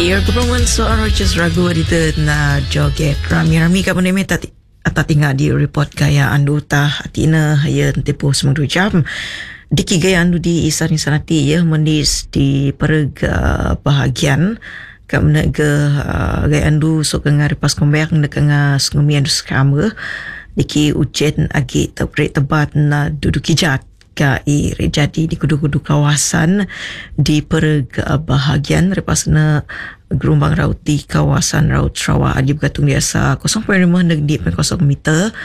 Ia keperluan seorang Rogers ragu adita na joget rami-rami kat mana tak tinggal di report gaya andu tah atina ya tempoh 2 jam. Diki gaya andu di isan sanati ya menis di pereg bahagian kat mana gaya andu so kengar pas kombek na kengar ngumi andu skama diki ujen agi tebat na duduk kijat ka jadi di kudu-kudu kawasan di pereg bahagian lepas na gelombang raut di kawasan Raut Sarawak di bergantung biasa 0.5 di 0 meter